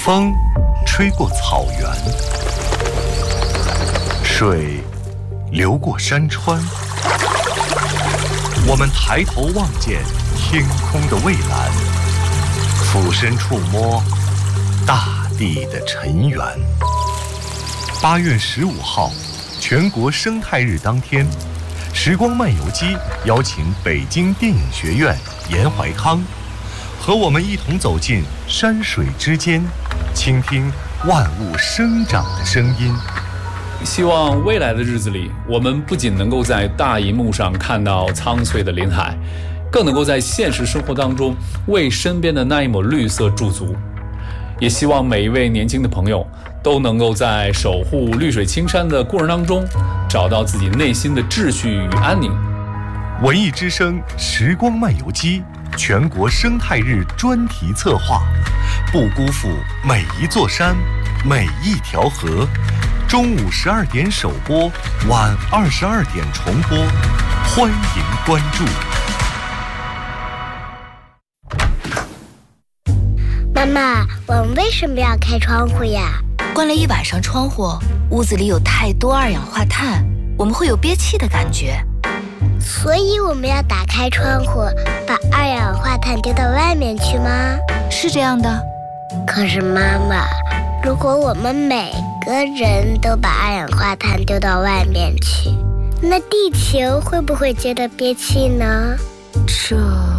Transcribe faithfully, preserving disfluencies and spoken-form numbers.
风吹过草原，水流过山川，我们抬头望见天空的蔚蓝，俯身触摸大地的尘缘。八月十五号，全国生态日当天，时光漫游机邀请北京电影学院严怀康，和我们一同走进山水之间，倾听万物生长的声音。 希望未来的日子里，我们不仅能够在大荧幕上看到苍翠的林海，更能够在现实生活当中为身边的那一抹绿色驻足。也希望每一位年轻的朋友都能够在守护绿水青山的过程当中，找到自己内心的秩序与安宁。 文艺之声时光漫游机全国生态日专题策划，不辜负每一座山，每一条河。中午十二点首播，晚二十二点重播，欢迎关注。 妈妈，我们为什么要开窗户呀？ 关了一晚上窗户，屋子里有太多二氧化碳，我们会有憋气的感觉。 所以我们要打开窗户，把二氧化碳丢到外面去吗？ 是这样的。 可是妈妈，如果我们每个人都把二氧化碳丢到外面去，那地球会不会觉得憋气呢？ 这